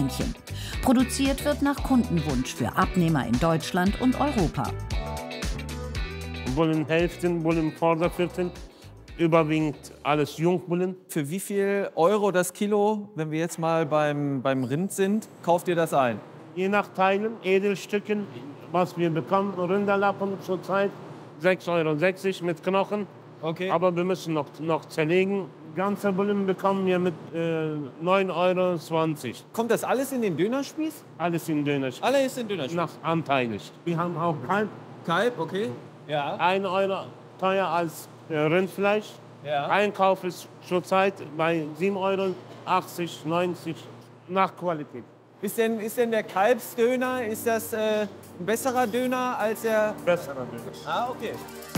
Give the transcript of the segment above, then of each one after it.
Hähnchen. Produziert wird nach Kundenwunsch für Abnehmer in Deutschland und Europa. Bullenhälften, Bullenvorderviertel, überwiegend alles Jungbullen. Für wie viel Euro das Kilo, wenn wir jetzt mal beim Rind sind, kauft ihr das ein? Je nach Teilen, Edelstücken, was wir bekommen, Rinderlappen zurzeit 6,60 € mit Knochen. Okay. Aber wir müssen noch zerlegen. Ganze Bullen bekommen wir mit 9,20 €. Kommt das alles in den Dönerspieß? Alles in Dönerspieß. Alles in Dönerspieß. Nach anteilig. Wir haben auch Kalb. Kalb, okay. Ja. 1 € teuer als Rindfleisch. Ja. Einkauf ist zurzeit bei 7,80 €, 90 € nach Qualität. Ist denn der Kalbsdöner, ist das ein besserer Döner als der... Besserer Döner. Ah, okay.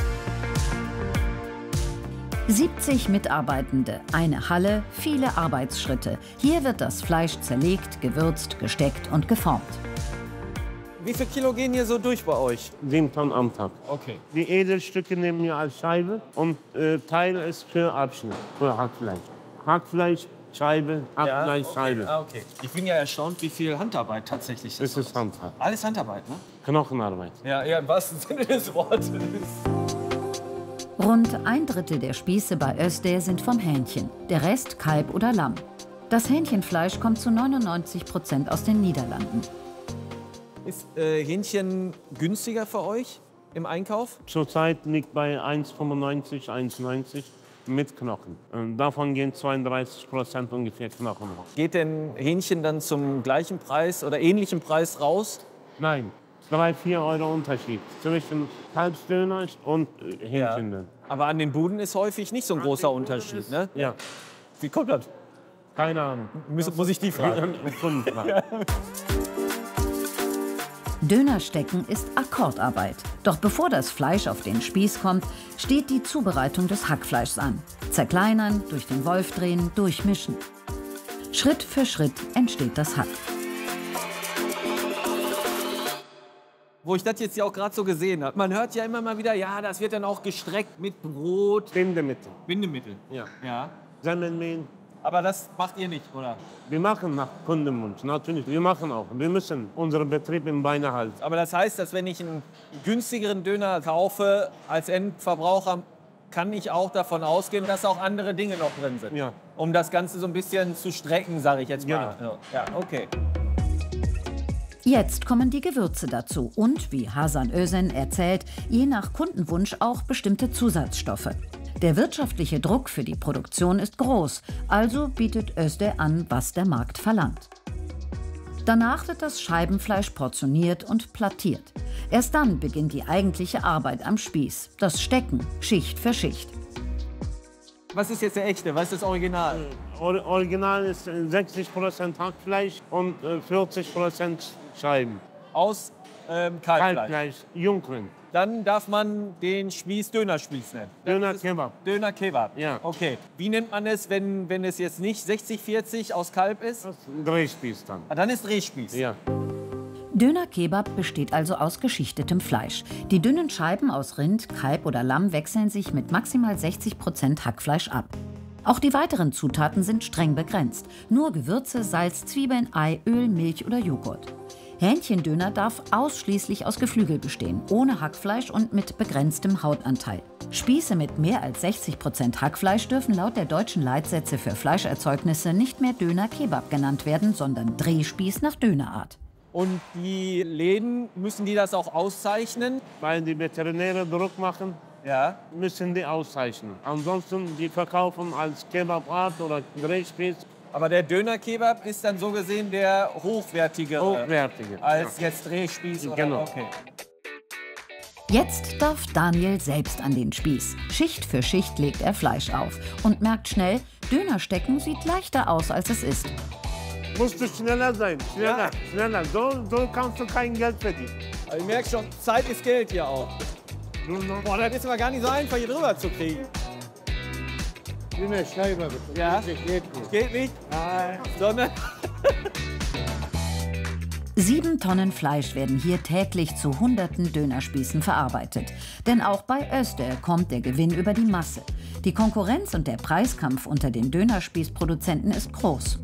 70 Mitarbeitende, eine Halle, viele Arbeitsschritte. Hier wird das Fleisch zerlegt, gewürzt, gesteckt und geformt. Wie viel Kilo gehen hier so durch bei euch? 7 Tonnen am Tag. Okay. Die Edelstücke nehmen wir als Scheibe und Teil ist für Abschnitt, für Hackfleisch. Hackfleisch, Scheibe, Hackfleisch, okay. Scheibe. Ah, okay. Ich bin ja erstaunt, wie viel Handarbeit tatsächlich Das ist Handarbeit. Alles Handarbeit, ne? Knochenarbeit. Ja, im wahrsten Sinne des Wortes. Rund 1/3 der Spieße bei Özde sind vom Hähnchen, der Rest Kalb oder Lamm. Das Hähnchenfleisch kommt zu 99% aus den Niederlanden. Ist Hähnchen günstiger für euch im Einkauf? Zurzeit liegt bei 1,95 €, 1,90 € mit Knochen. Und davon gehen 32% ungefähr Knochen raus. Geht denn Hähnchen dann zum gleichen Preis oder ähnlichen Preis raus? Nein, 3, 4 € Unterschied zwischen Kalbsdöner und Hähnchendöner. Aber an den Buden ist häufig nicht so ein großer Unterschied, ne? Ja, Wie kommt das? keine Ahnung. Muss ich die fragen? Dönerstecken ist Akkordarbeit. Doch bevor das Fleisch auf den Spieß kommt, steht die Zubereitung des Hackfleischs an. Zerkleinern, durch den Wolf drehen, durchmischen. Schritt für Schritt entsteht das Hack. Wo ich das jetzt ja auch gerade so gesehen habe. Man hört ja immer mal wieder, ja, das wird dann auch gestreckt mit Brot. Bindemittel. Bindemittel. Ja. Ja. Semmelmehl. Aber das macht ihr nicht, oder? Wir machen nach Kundenwunsch, natürlich. Wir machen auch. Wir müssen unseren Betrieb im Beine halten. Aber das heißt, dass wenn ich einen günstigeren Döner kaufe als Endverbraucher, kann ich auch davon ausgehen, dass auch andere Dinge noch drin sind. Ja. Um das Ganze so ein bisschen zu strecken, sage ich jetzt mal. Genau. Ja, okay. Jetzt kommen die Gewürze dazu und, wie Hasan Özen erzählt, je nach Kundenwunsch auch bestimmte Zusatzstoffe. Der wirtschaftliche Druck für die Produktion ist groß, also bietet Özde an, was der Markt verlangt. Danach wird das Scheibenfleisch portioniert und plattiert. Erst dann beginnt die eigentliche Arbeit am Spieß, das Stecken, Schicht für Schicht. Was ist jetzt der echte? Was ist das Original? Original ist 60% Hackfleisch und 40% Scheiben. Aus Kalbfleisch. Kalbfleisch, Jungrind. Dann darf man den Spieß Dönerspieß nennen. Döner Kebab. Döner Kebab. Ja. Okay. Wie nennt man es, wenn es jetzt nicht 60-40 aus Kalb ist? Das ist ein Drehspieß dann. Ah, dann ist Drehspieß. Ja. Döner Kebab besteht also aus geschichtetem Fleisch. Die dünnen Scheiben aus Rind, Kalb oder Lamm wechseln sich mit maximal 60% Hackfleisch ab. Auch die weiteren Zutaten sind streng begrenzt. Nur Gewürze, Salz, Zwiebeln, Ei, Öl, Milch oder Joghurt. Hähnchendöner darf ausschließlich aus Geflügel bestehen, ohne Hackfleisch und mit begrenztem Hautanteil. Spieße mit mehr als 60% Hackfleisch dürfen laut der deutschen Leitsätze für Fleischerzeugnisse nicht mehr Döner Kebab genannt werden, sondern Drehspieß nach Dönerart. Und die Läden, müssen die das auch auszeichnen? Weil die Veterinäre Druck machen, Ja. müssen die auszeichnen. Ansonsten, die verkaufen als Kebabart oder Drehspieß Aber der Döner-Kebab ist dann so gesehen der hochwertigere hochwertige. als jetzt Drehspieß oder Genau. Okay. Jetzt darf Daniel selbst an den Spieß. Schicht für Schicht legt er Fleisch auf und merkt schnell, Dönerstecken sieht leichter aus, als es ist. Musst du schneller sein, schneller, schneller. So kannst du kein Geld verdienen. Aber ich merke schon, Zeit ist Geld hier auch. Boah, das ist aber gar nicht so einfach, hier drüber zu kriegen. Schnell bitte. Ja? Geht nicht. Geht nicht? Nein. Sondern 7 Tonnen Fleisch werden hier täglich zu hunderten Dönerspießen verarbeitet. Denn auch bei Özde kommt der Gewinn über die Masse. Die Konkurrenz und der Preiskampf unter den Dönerspießproduzenten ist groß.